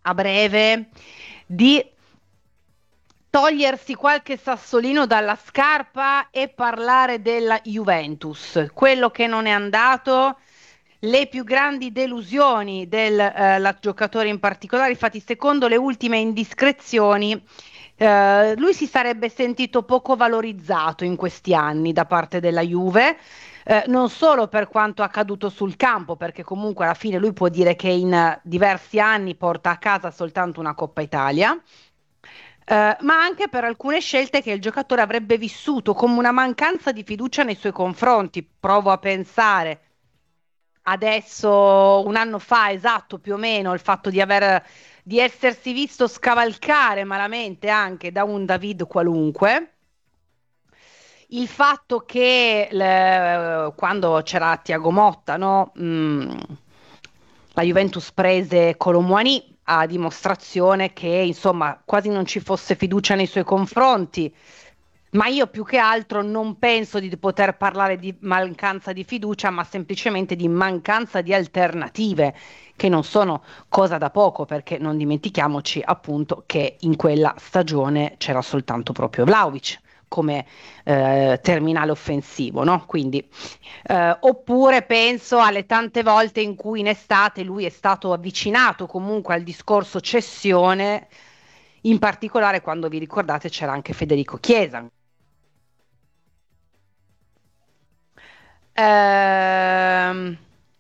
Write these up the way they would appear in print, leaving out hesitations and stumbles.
a breve di togliersi qualche sassolino dalla scarpa e parlare della Juventus, quello che non è andato, le più grandi delusioni del la giocatore in particolare. Infatti, secondo le ultime indiscrezioni, lui si sarebbe sentito poco valorizzato in questi anni da parte della Juve. Non solo per quanto accaduto sul campo, perché comunque alla fine lui può dire che in diversi anni porta a casa soltanto una Coppa Italia, ma anche per alcune scelte che il giocatore avrebbe vissuto come una mancanza di fiducia nei suoi confronti. Provo a pensare adesso, un anno fa, esatto, più o meno, il fatto di essersi visto scavalcare malamente anche da un David qualunque. Il fatto che quando c'era Thiago Motta, no? La Juventus prese Kolo Muani a dimostrazione che insomma quasi non ci fosse fiducia nei suoi confronti, ma io più che altro non penso di poter parlare di mancanza di fiducia, ma semplicemente di mancanza di alternative, che non sono cosa da poco, perché non dimentichiamoci appunto che in quella stagione c'era soltanto proprio Vlahovic come terminale offensivo, no? Quindi, oppure penso alle tante volte in cui in estate lui è stato avvicinato comunque al discorso cessione, in particolare quando vi ricordate c'era anche Federico Chiesa. Ehm,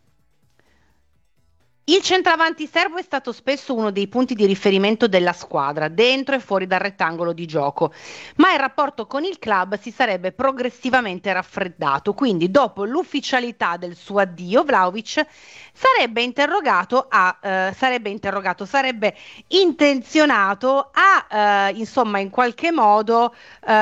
Il centravanti serbo è stato spesso uno dei punti di riferimento della squadra, dentro e fuori dal rettangolo di gioco, ma il rapporto con il club si sarebbe progressivamente raffreddato, quindi dopo l'ufficialità del suo addio, Vlahovic sarebbe intenzionato a, insomma, in qualche modo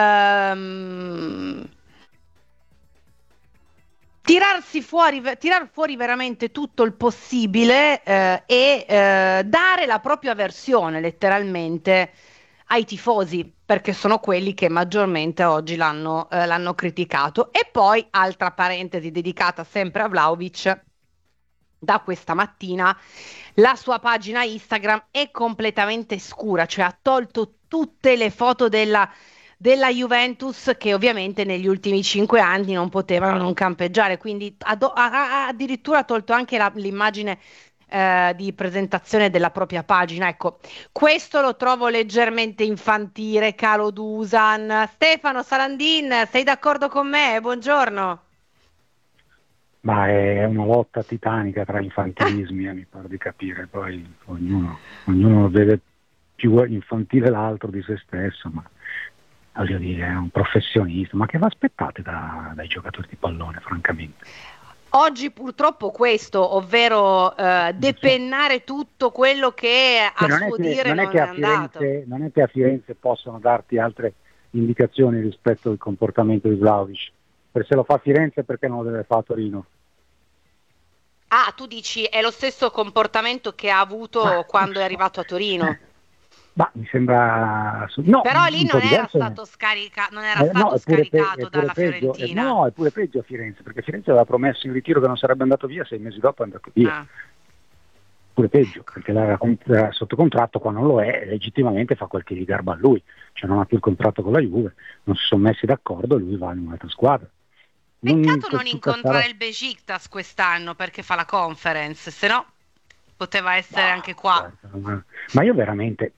tirar fuori veramente tutto il possibile e dare la propria versione letteralmente ai tifosi, perché sono quelli che maggiormente oggi l'hanno criticato. E poi, altra parentesi dedicata sempre a Vlahovic, da questa mattina la sua pagina Instagram è completamente scura, cioè ha tolto tutte le foto della Juventus che ovviamente negli ultimi 5 anni non potevano non campeggiare, quindi ha addirittura tolto anche l'immagine di presentazione della propria pagina. Ecco, questo lo trovo leggermente infantile, caro Dusan. Stefano Salandin, sei d'accordo con me? Buongiorno. Ma è una lotta titanica tra infantilismi, mi pare di capire, poi ognuno vede più infantile l'altro di se stesso, ma voglio dire, è un professionista, ma che vi aspettate dai giocatori di pallone, francamente? Oggi purtroppo questo, ovvero Non so. depennare tutto quello che Cioè, a suo dire non è non che è a andato. Firenze, non è che a Firenze possono darti altre indicazioni rispetto al comportamento di Vlahovic, perché se lo fa a Firenze perché non lo deve fare a Torino? Ah, tu dici è lo stesso comportamento che ha Ma avuto non quando è so. arrivato a Torino. Ma mi sembra, no, Però lì un po' non era diverso. stato non era No, stato è scaricato pure dalla peggio, Fiorentina. no, è pure peggio a Firenze, perché Firenze aveva promesso in ritiro che non sarebbe andato via, 6 mesi dopo è andato via. Ah, Pure peggio, ecco. perché era sotto contratto, qua non lo è, legittimamente fa quel che gli garba a lui, cioè non ha più il contratto con la Juve, non si sono messi d'accordo e lui va in un'altra squadra. Non, Peccato non tutta sta roba. incontrare il Besiktas quest'anno perché fa la conference, se no poteva essere No, anche qua. guarda, ma io veramente,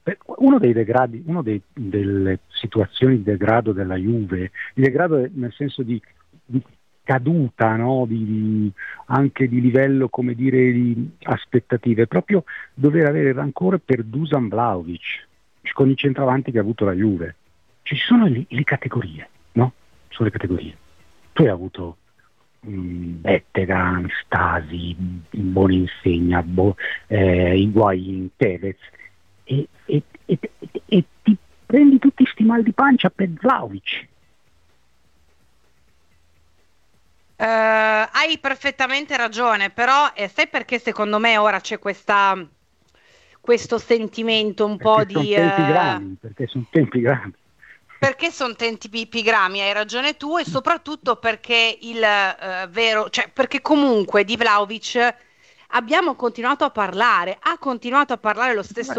delle situazioni di degrado della Juve, di degrado nel senso di caduta, no? Anche di livello, come dire, di aspettative, proprio dover avere rancore per Dusan Vlahovic, con i centravanti che ha avuto la Juve. Ci sono le categorie, no? Sono le categorie. Tu hai avuto Bettegan, Stasi, Boninsegna, Higuain, Tevez e ti prendi tutti sti mal di pancia per Vlahovic. Hai perfettamente ragione, però sai perché secondo me ora c'è questo sentimento un po' di Perché sono tempi grandi. perché sono tempi pigrammi, hai ragione tu, e soprattutto perché il vero, cioè perché comunque di Vlahovic abbiamo continuato a parlare, ha continuato a parlare lo stesso